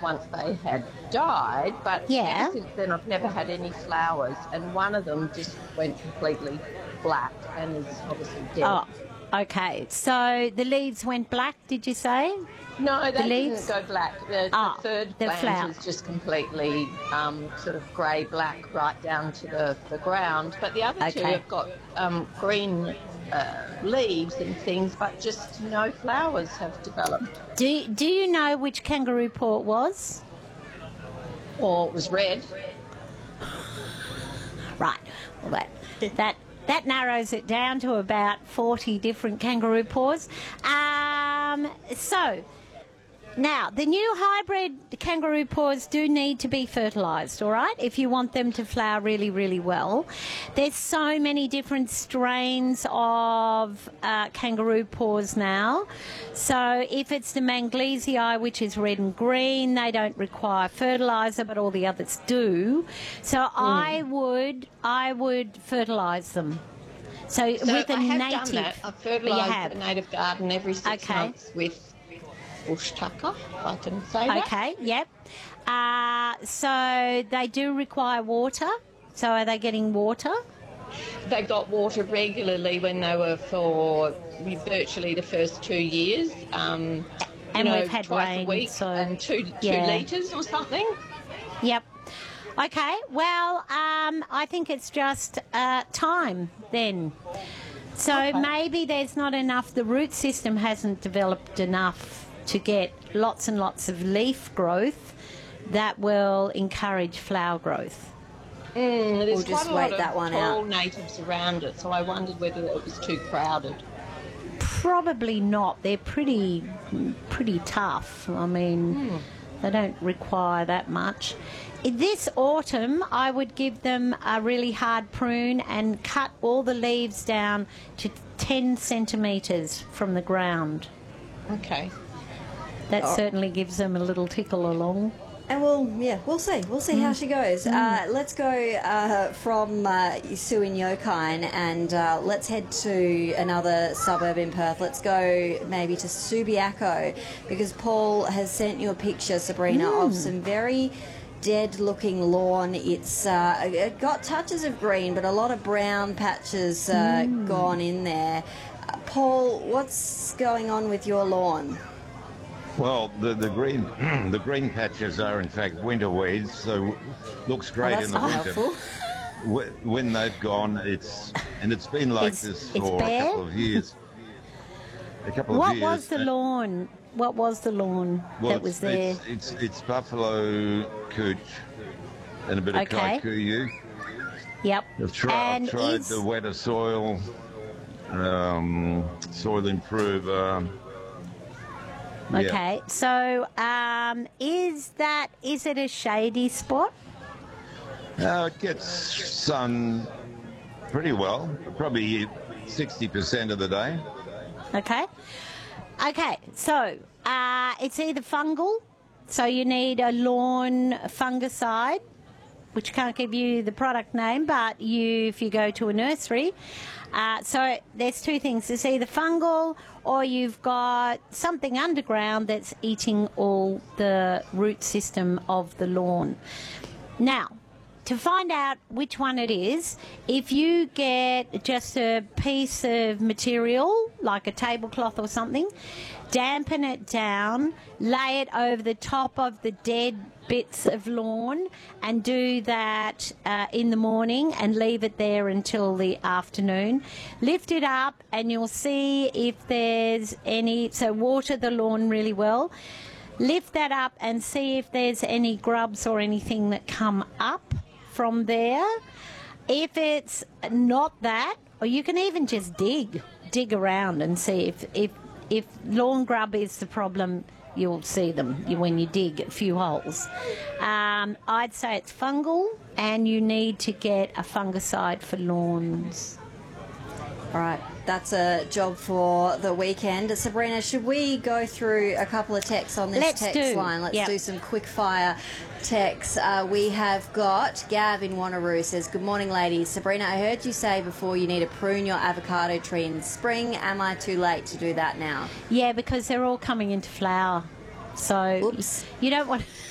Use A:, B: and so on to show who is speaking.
A: once they had died, but
B: Yeah.
A: ever since then I've never had any flowers, and one of them just went completely black and is obviously dead.
B: Oh, okay. So the leaves went black, did you say?
A: No, they
B: leaves?
A: didn't go black. The third
B: the
A: plant
B: flower.
A: is just completely sort of grey-black right down to the ground. But the other two have got green leaves and things, but just no flowers have developed.
B: Do you know which kangaroo paw it was?
A: Or it was red.
B: Right. Well, that narrows it down to about 40 different kangaroo paws. So, now, the new hybrid kangaroo paws do need to be fertilised, all right, if you want them to flower really, really well. There's so many different strains of kangaroo paws now. So if it's the Manglesii, which is red and green, they don't require fertiliser, but all the others do. So I would fertilise them. So with a
A: I have
B: native...
A: done that. I've fertilised the native garden every 6 months with bush tucker, if I can say that.
B: Okay, yep. So they do require water. So are they getting water?
A: They got water regularly when they were for virtually the first 2 years.
B: And we've had
A: twice
B: rain,
A: a week and 2 litres or something.
B: Yep. Okay, well, I think it's just time then. So maybe there's not enough, the root system hasn't developed enough to get lots and lots of leaf growth that will encourage flower growth.
A: There's
C: just
A: quite a
C: wait
A: lot
C: that
A: of
C: one
A: tall
C: out.
A: natives around it, so I wondered whether it was too crowded.
B: Probably not. They're pretty tough. I mean, they don't require that much. This autumn, I would give them a really hard prune and cut all the leaves down to 10 centimetres from the ground.
A: Okay.
B: That certainly gives them a little tickle along.
C: And we'll see how she goes. Let's go from Sue in Yokine and let's head to another suburb in Perth. Let's go maybe to Subiaco, because Paul has sent you a picture, Sabrina, of some very dead-looking lawn. It's got touches of green, but a lot of brown patches gone in there. Paul, what's going on with your lawn?
D: Well, the green the green patches are in fact winter weeds, so looks great in the winter.
C: Helpful.
D: When they've gone, it's been like this for a couple of years.
B: What was the lawn? What was the lawn that was there?
D: It's buffalo cooch and a bit of kikuyu.
B: Yep.
D: I've tried the wetter soil, soil improver.
B: Okay, so is it a shady spot?
D: It gets sun pretty well, probably 60% of the day.
B: Okay, so it's either fungal, so you need a lawn fungicide, which can't give you the product name, but if you go to a nursery. So there's two things. It's either fungal or you've got something underground that's eating all the root system of the lawn. Now, to find out which one it is, if you get just a piece of material, like a tablecloth or something, dampen it down, lay it over the top of the dead bits of lawn, and do that in the morning and leave it there until the afternoon. Lift it up and you'll see if there's any, so water the lawn really well. Lift that up and see if there's any grubs or anything that come up from there. If it's not that, or you can even just dig around and see if lawn grub is the problem. You'll see them when you dig a few holes. I'd say it's fungal, and you need to get a fungicide for lawns.
C: All right, that's a job for the weekend. Sabrina, should we go through a couple of texts on this text line? Let's do some quick fire texts. We have got Gav in Wanneroo says, good morning, ladies. Sabrina, I heard you say before you need to prune your avocado tree in spring. Am I too late to do that now?
B: Yeah, because they're all coming into flower. So you don't want